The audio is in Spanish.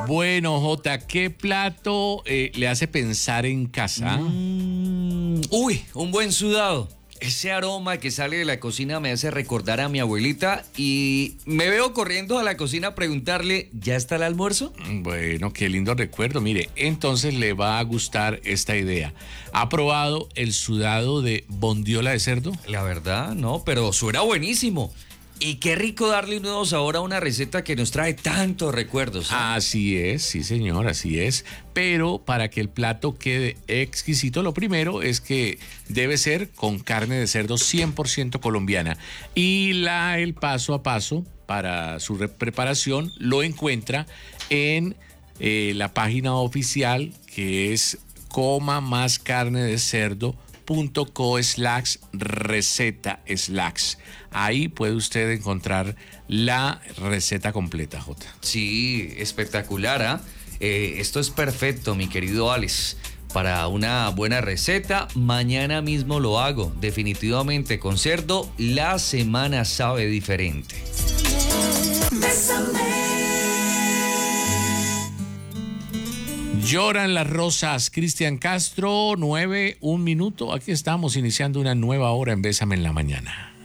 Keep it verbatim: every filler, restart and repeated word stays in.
Bueno, Jota, ¿qué plato eh, le hace pensar en casa? Mm, uy, un buen sudado. Ese aroma que sale de la cocina me hace recordar a mi abuelita y me veo corriendo a la cocina a preguntarle, ¿ya está el almuerzo? Bueno, qué lindo recuerdo. Mire, entonces le va a gustar esta idea. ¿Ha probado el sudado de bondiola de cerdo? La verdad, no, pero suena buenísimo. Y qué rico darle un nuevo sabor a una receta que nos trae tantos recuerdos, ¿eh? Así es, sí señor, así es. Pero para que el plato quede exquisito, lo primero es que debe ser con carne de cerdo cien por ciento colombiana. Y la, el paso a paso para su preparación lo encuentra en eh, la página oficial, que es coma más carne de cerdo punto co slash receta slash. Ahí puede usted encontrar la receta completa, Jota. Sí, espectacular, ¿ah? ¿eh? Esto es perfecto, mi querido Alex. Para una buena receta, mañana mismo lo hago. Definitivamente con cerdo, la semana sabe diferente. Lloran las rosas, Cristian Castro, nueve, un minuto. Aquí estamos iniciando una nueva hora en Bésame en la Mañana.